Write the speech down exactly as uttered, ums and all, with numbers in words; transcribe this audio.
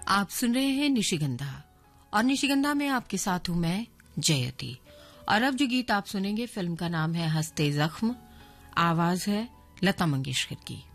आप सुन रहे हैं निशिगंधा और निशिगंधा में आपके साथ हूं मैं जयती। और अब जो गीत आप सुनेंगे फिल्म का नाम है हंसते जख्म, आवाज है लता मंगेशकर की।